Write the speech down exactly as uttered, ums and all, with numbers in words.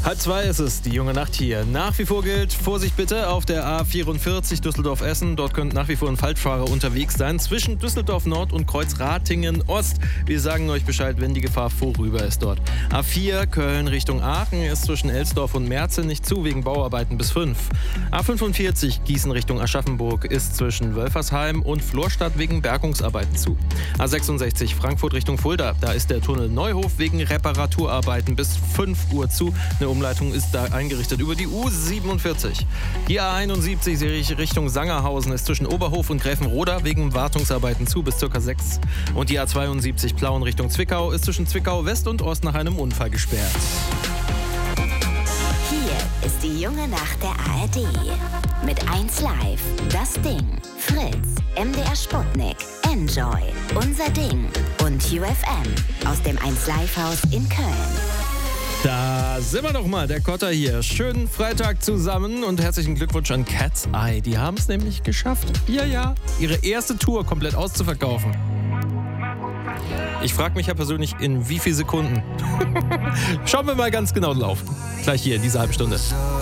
Halb zwei ist es, die junge Nacht hier. Nach wie vor gilt, Vorsicht bitte auf der A vierundvierzig Düsseldorf-Essen. Dort könnte nach wie vor ein Falschfahrer unterwegs sein. Zwischen Düsseldorf Nord und Kreuz Ratingen Ost. Wir sagen euch Bescheid, wenn die Gefahr vorüber ist dort. A vier Köln Richtung Aachen ist zwischen Elsdorf und Merzen nicht zu, wegen Bauarbeiten bis fünf. A fünfundvierzig Gießen Richtung Aschaffenburg ist zwischen Wölfersheim und Florstadt wegen Bergungsarbeiten zu. A sechsundsechzig Frankfurt Richtung Fulda. Da ist der Tunnel Neuhof wegen Reparaturarbeiten bis fünf Uhr zu. Eine Umleitung ist da eingerichtet über die U siebenundvierzig. Die A einundsiebzig Richtung Sangerhausen ist zwischen Oberhof und Gräfenroda wegen Wartungsarbeiten zu bis ca. sechs. Und die A zweiundsiebzig Plauen Richtung Zwickau ist zwischen Zwickau West und Ost nach einem Unfall gesperrt. Hier ist die junge Nacht der A R D. Mit eins Live, Das Ding, Fritz, M D R Sputnik, Enjoy, Unser Ding und U F M aus dem eins Live Haus in Köln. Da sind wir doch mal, der Kotter hier. Schönen Freitag zusammen und herzlichen Glückwunsch an Cat's Eye. Die haben es nämlich geschafft, ja, ja, ihre erste Tour komplett auszuverkaufen. Ich frage mich ja persönlich, in wie vielen Sekunden. Schauen wir mal ganz genau drauf. Gleich hier in dieser halben Stunde.